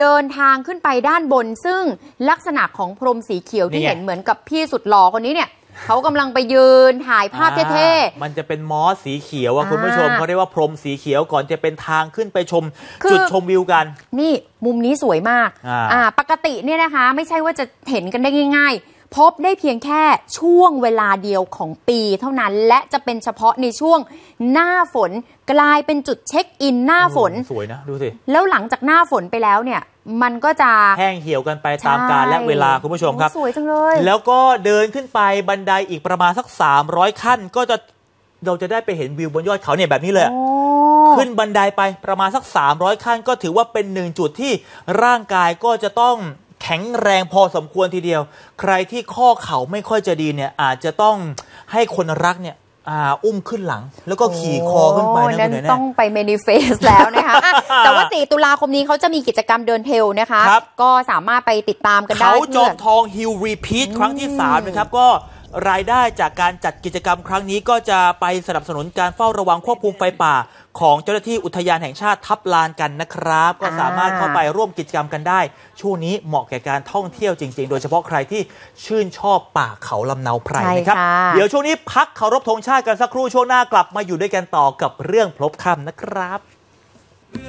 เดินทางขึ้นไปด้านบนซึ่งลักษณะของพรมสีเขียวที่เห็นเหมือนกับพี่สุดหล่อคนนี้เนี่ยเขากำลังไปยืนถ่ายภาพเท่ๆมันจะเป็นมอสสีเขียวคุณผู้ชมเขาเรียกว่าพรมสีเขียวก่อนจะเป็นทางขึ้นไปชมจุดชมวิวกันนี่มุมนี้สวยมากปกติเนี่ยนะคะไม่ใช่ว่าจะเห็นกันได้ง่ายๆพบได้เพียงแค่ช่วงเวลาเดียวของปีเท่านั้นและจะเป็นเฉพาะในช่วงหน้าฝนกลายเป็นจุดเช็คอินหน้าฝนสวยนะดูสิแล้วหลังจากหน้าฝนไปแล้วเนี่ยมันก็จะแห้งเหี่ยวกันไปตามกาลและเวลาคุณผู้ชมครับสวยจังเลยแล้วก็เดินขึ้นไปบันไดอีกประมาณสัก300ขั้นก็เราจะได้ไปเห็นวิวบนยอดเขาเนี่ยแบบนี้เลยขึ้นบันไดไปประมาณสัก300ขั้นก็ถือว่าเป็นหนึ่งจุดที่ร่างกายก็จะต้องแข็งแรงพอสมควรทีเดียวใครที่ข้อเข่าไม่ค่อยจะดีเนี่ยอาจจะต้องให้คนรักเนี่ยอุ้มขึ้นหลังแล้วก็ขี่คอขึ้นไปนั่นต้องไปเมนิเฟสแล้วนะคะแต่ว่า4 ตุลาคมนี้เขาจะมีกิจกรรมเดินเทรลนะคะก็สามารถไปติดตามกันได้เขาจอมทองฮิลรีพีทครั้งที่3นะครับก็รายได้จากการจัดกิจกรรมครั้งนี้ก็จะไปสนับสนุนการเฝ้าระวังควบคุมไฟป่าของเจ้าหน้าที่อุทยานแห่งชาติทับลานกันนะครับก็สามารถเข้าไปร่วมกิจกรรมกันได้ช่วงนี้เหมาะแก่การท่องเที่ยวจริงๆโดยเฉพาะใครที่ชื่นชอบป่าเขาลำเนาไพรนะครับเดี๋ยวช่วงนี้พักเคารพธงชาติกันสักครู่ช่วงหน้ากลับมาอยู่ด้วยกันต่อกับเรื่องพลบค่ำนะครับ